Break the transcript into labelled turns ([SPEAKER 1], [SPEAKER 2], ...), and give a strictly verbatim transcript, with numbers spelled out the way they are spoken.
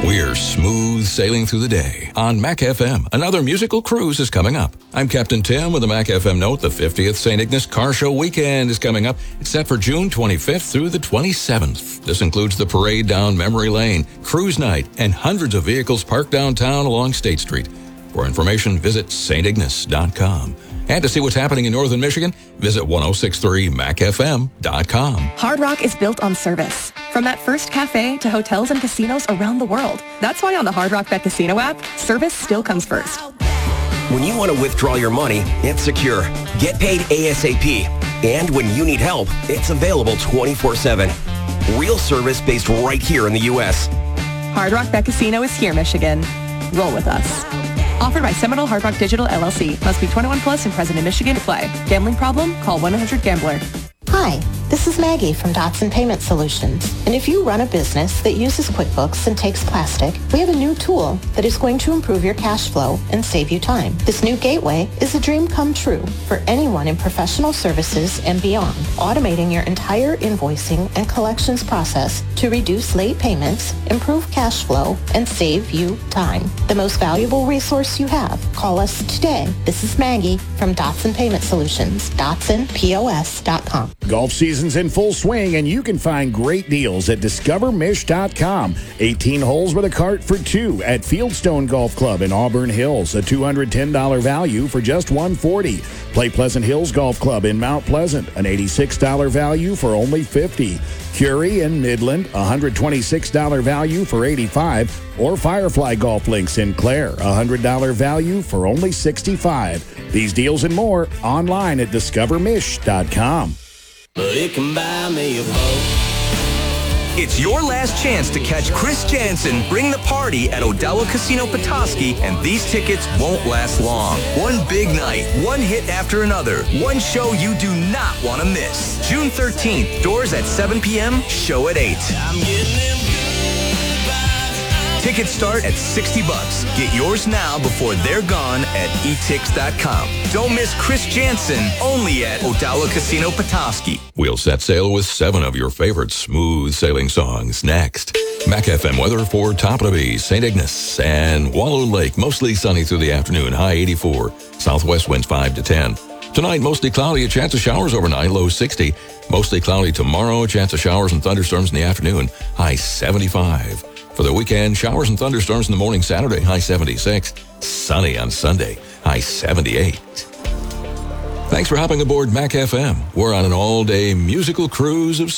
[SPEAKER 1] We're smooth sailing through the day on Mac F M. Another musical cruise is coming up. I'm Captain Tim with a Mac F M note. The fiftieth Saint Ignace Car Show weekend is coming up. It's set for June twenty-fifth through the twenty-seventh. This includes the parade down Memory Lane, cruise night, and hundreds of vehicles parked downtown along State Street. For information, visit saint ignace dot com. And to see what's happening in Northern Michigan, visit ten sixty-three mac f m dot com.
[SPEAKER 2] Hard Rock is built on service. From that first cafe to hotels and casinos around the world. That's why on the Hard Rock Bet Casino app, service still comes first.
[SPEAKER 3] When you want to withdraw your money, it's secure. Get paid ASAP. And when you need help, it's available twenty-four seven. Real service based right here in the U S.
[SPEAKER 2] Hard Rock Bet Casino is here, Michigan. Roll with us. Offered by Seminole Hard Rock Digital, L L C. Must be twenty-one plus and present in Michigan to play. Gambling problem? Call one eight hundred gambler.
[SPEAKER 4] Hi, this is Maggie from Dotson Payment Solutions. And if you run a business that uses QuickBooks and takes plastic, we have a new tool that is going to improve your cash flow and save you time. This new gateway is a dream come true for anyone in professional services and beyond, automating your entire invoicing and collections process to reduce late payments, improve cash flow, and save you time. The most valuable resource you have. Call us today. This is Maggie from Dotson Payment Solutions, dotson p o s dot com.
[SPEAKER 5] Golf season's in full swing, and you can find great deals at discover mish dot com. eighteen holes with a cart for two at Fieldstone Golf Club in Auburn Hills. A two hundred ten dollars value for just one hundred forty dollars. Play Pleasant Hills Golf Club in Mount Pleasant. An eighty-six dollars value for only fifty dollars. Curie in Midland. A one hundred twenty-six dollars value for eighty-five dollars. Or Firefly Golf Links in Clare. A one hundred dollars value for only sixty-five dollars. These deals and more online at discover mish dot com.
[SPEAKER 6] But it can buy me a boat.
[SPEAKER 7] It's your last chance to catch Chris Jansen bring the party at Odawa Casino Petoskey, and these tickets won't last long. One big night, one hit after another, one show you do not want to miss. June thirteenth, doors at seven p.m., show at eight.
[SPEAKER 6] I'm getting them good vibes.
[SPEAKER 7] Tickets start at sixty bucks. Get yours now before they're gone at e tix dot com. Don't miss Chris Jansen, only at Odawa Casino Petoskey.
[SPEAKER 1] We'll set sail with seven of your favorite smooth sailing songs next. Mac F M weather for Toplady, Saint Ignace, and Wallow Lake. Mostly sunny through the afternoon, high eighty-four. Southwest winds five to ten. Tonight, mostly cloudy, a chance of showers overnight, low sixty. Mostly cloudy tomorrow, a chance of showers and thunderstorms in the afternoon, high seventy-five. For the weekend, showers and thunderstorms in the morning Saturday, high seventy-six. Sunny on Sunday, high seventy-eight. Thanks for hopping aboard Mac F M. We're on an all-day musical cruise of